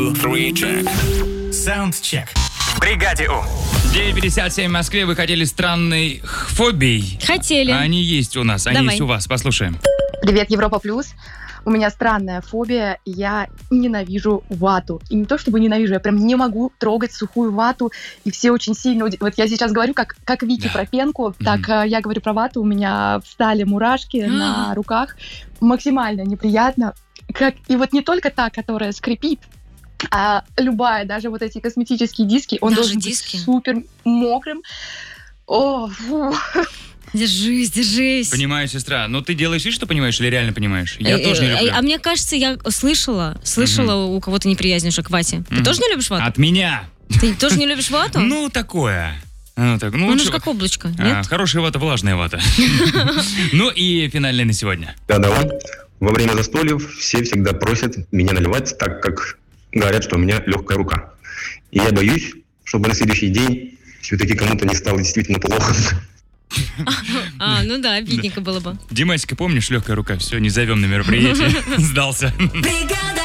Саундчек. В бригаде У. 9:57 в Москве. Вы хотели странной фобией? Хотели. Они есть у нас, они Давай. есть у вас. Послушаем. Привет, Европа Плюс. У меня странная фобия. Я ненавижу вату. И не то чтобы ненавижу, я прям не могу трогать сухую вату. И все очень сильно... Вот я сейчас говорю, как Вики про пенку, так я говорю про вату. У меня встали мурашки на руках. Максимально неприятно. И вот не только та, которая скрипит, а любая, даже вот эти косметические диски, он Даже должен диски? быть супер мокрым. О, фу. Держись. Понимаю, сестра. Но ты делаешь вид, что понимаешь, или реально понимаешь? Я тоже не люблю. А мне кажется, я слышала у кого-то неприязнь уже к вате. Ты тоже не любишь вату? От меня. Ты тоже не любишь вату? Ну, такое. Ну, так, ну, Он лучше- же как облачко, нет? Хорошая вата, влажная вата. Ну и финальная на сегодня. Да. Во время застольев все всегда просят меня наливать, так как говорят, что у меня легкая рука. И я боюсь, чтобы на следующий день все-таки кому-то не стало действительно плохо. Ну да, обидненько было бы. Димасика, помнишь, легкая рука? Все, не зовем на мероприятие. Сдался.